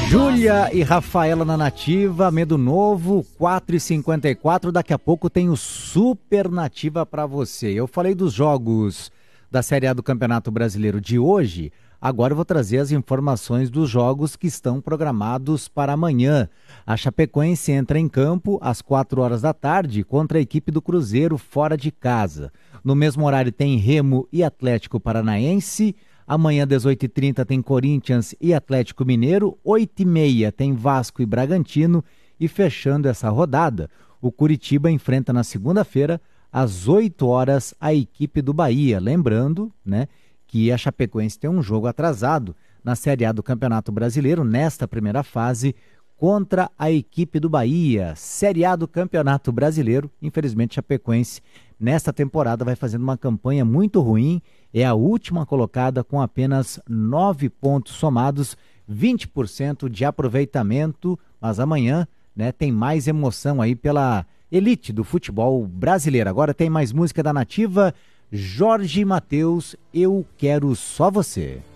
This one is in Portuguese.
Júlia e Rafaela na Nativa, Medo Novo, 4h54. Daqui a pouco tem o Super Nativa para você. Eu falei dos jogos da Série A do Campeonato Brasileiro de hoje. Agora eu vou trazer as informações dos jogos que estão programados para amanhã. A Chapecoense entra em campo às 4 horas da tarde contra a equipe do Cruzeiro fora de casa. No mesmo horário tem Remo e Atlético Paranaense. Amanhã, 18h30, tem Corinthians e Atlético Mineiro. 8h30 tem Vasco e Bragantino. E fechando essa rodada, o Curitiba enfrenta na segunda-feira, às 8 horas, a equipe do Bahia. Lembrando, né, que a Chapecoense tem um jogo atrasado na Série A do Campeonato Brasileiro, nesta primeira fase, contra a equipe do Bahia. Série A do Campeonato Brasileiro. Infelizmente, Chapecoense, nesta temporada, vai fazendo uma campanha muito ruim. É a última colocada com apenas 9 pontos somados, 20% de aproveitamento. Mas amanhã, né, tem mais emoção aí pela elite do futebol brasileiro. Agora tem mais música da Nativa. Jorge Mateus, Eu Quero Só Você.